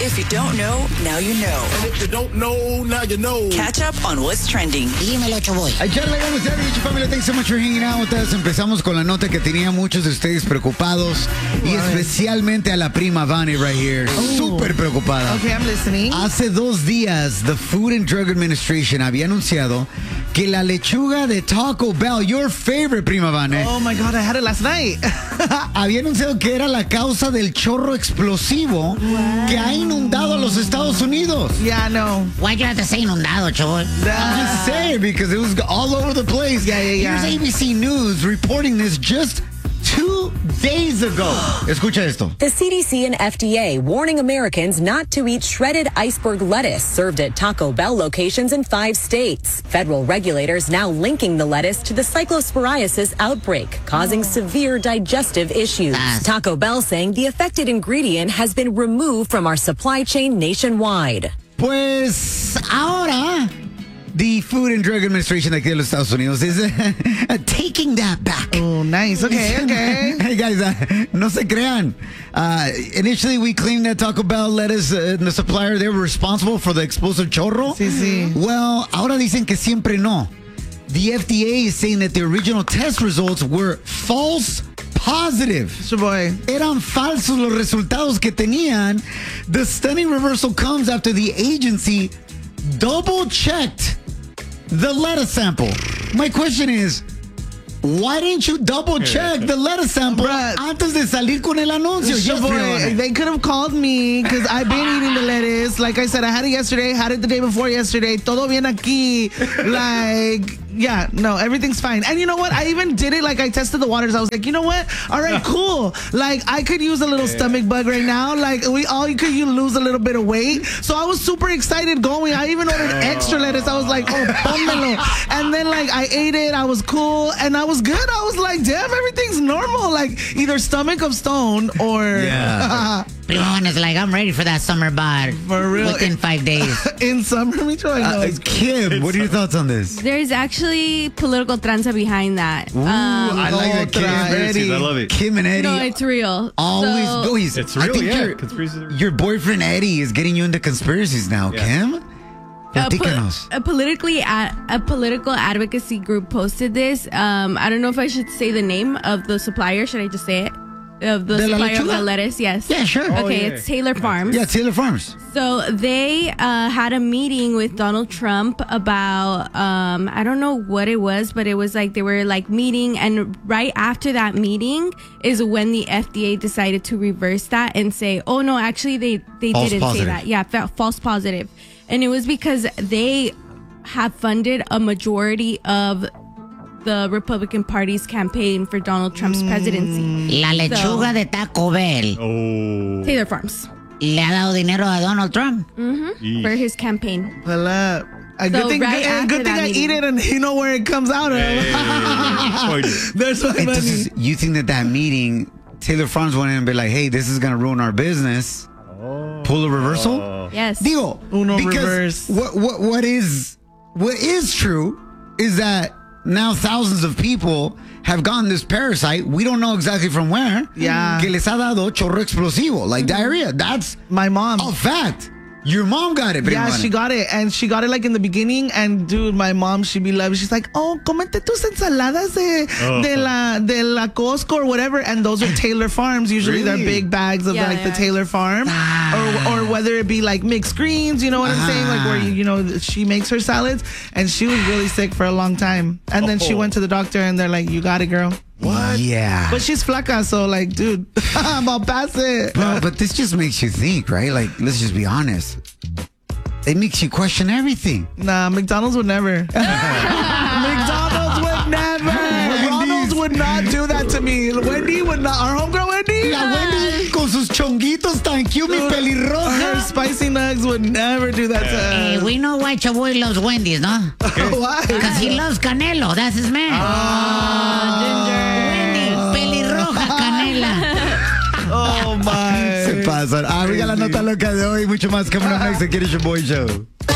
If you don't know, now you know. And if you don't know, now you know. Catch up on what's trending. Dímelo, Choboy. Echarle ganas, familia. Thanks so much for hanging out with us. Empezamos con la nota que tenía muchos de ustedes preocupados y especialmente a la prima Vani right here. Súper preocupada. Okay, I'm listening. Hace 2 días, the Food and Drug Administration había anunciado que la lechuga de Taco Bell, your favorite, prima Vani, Oh my God, I had it last night. había anunciado que era la causa del chorro explosivo que ha inundado a los Estados Unidos. Yeah, I know. Why'd you have to say inundado, Choboy? I'm just saying because it was all over the place. Yeah. Here's ABC News reporting this just 2 days ago. Escucha esto. The CDC and FDA warning Americans not to eat shredded iceberg lettuce served at Taco Bell locations in 5 states. Federal regulators now linking the lettuce to the cyclosporiasis outbreak, causing severe digestive issues. Taco Bell saying the affected ingredient has been removed from our supply chain nationwide. Pues ahora, the Food and Drug Administration de aquí de los Estados Unidos is taking that back. Oh, nice. Okay. Hey guys, no se crean. Initially, we claimed that Taco Bell lettuce and the supplier, they were responsible for the explosive chorro. Sí. Well, ahora dicen que siempre no. The FDA is saying that the original test results were false positive. Choboy. Eran falsos los resultados que tenían. The stunning reversal comes after the agency double-checked the lettuce sample. My question is, why didn't you double-check the lettuce sample antes de salir con el anuncio? Choboy, they could have called me because I've been eating the lettuce. Like I said, I had it yesterday, had it the day before yesterday. Todo bien aquí. Like, yeah, no, everything's fine. And you know what? I even did it. Like, I tested the waters. I was like, you know what? All right, cool. Like, I could use a little stomach bug right now. Like, you could lose a little bit of weight. So I was super excited going. I even ordered extra lettuce. I was like, oh, pónmelo. And then, like, I ate it. I was cool. And I was good. I was like, damn, everything's normal. Like, either stomach of stone or... Yeah. Primo is like, I'm ready for that summer bod. For real. Within 5 days. In summer, me too. Kim, what are your thoughts on this? There's actually political tranza behind that. I like that, Kim. Conspiracies, I love it. Kim and Eddie. No, it's real. Always. It's I real, think yeah. Conspiracies are real. your boyfriend Eddie is getting you into conspiracies now, Kim. Platícanos. A political advocacy group posted this. I don't know if I should say the name of the supplier. Should I just say it? Of the supplier of the lettuce, yes. Yeah, sure. Okay, it's Taylor Farms. Yeah, Taylor Farms. So they had a meeting with Donald Trump about, I don't know what it was, but it was like they were like meeting. And right after that meeting is when the FDA decided to reverse that and say, oh, no, actually, they didn't say that. Yeah, false positive. And it was because they have funded a majority of the Republican Party's campaign for Donald Trump's presidency. La lechuga de Taco Bell. Taylor Farms. Le ha dado dinero a Donald Trump. For his campaign. Well, a good thing, right after good thing that I meeting. eat it and you know where it comes out of. There's my money. Entonces, you think that meeting, Taylor Farms went in and be like, hey, this is going to ruin our business. Pull a reversal? Yes. Digo, Uno because reverse. What is true is that now thousands of people have gotten this parasite. We don't know exactly from where. Yeah. Que les ha dado chorro explosivo, like diarrhea. That's My mom. a fact. Your mom got it, Yeah, prima. she got it. And she got it like in the beginning. And dude, my mom, she'd be like, she's like, oh, cómete tus ensaladas de la Costco or whatever. And those are Taylor Farms. Usually they're Really? big bags of Yeah, like they the are. Taylor Farm. Or whether it be like mixed greens, you know what I'm saying? Like where, you know, she makes her salads. And she was really sick for a long time. And then she went to the doctor and they're like, you got it, girl. What? Yeah. But she's flaca, so like, dude, I'm all past it. But this just makes you think, right? Like, let's just be honest. It makes you question everything. Nah, McDonald's would never. McDonald's would never. Ronald's would not do that to me. Wendy would not. Our homegirl Wendy. La Wendy con sus chonguitos tan cute, mi Her pelirroja. spicy nugs would never do that to us. We know why Choboy loves Wendy's, no? Why? Because he loves Canelo. That's his man. Wendy, pelirroja canela. Oh my. Se pasan. We got la nota loca de hoy. Mucho más coming up next. Aquí en el Boy Show.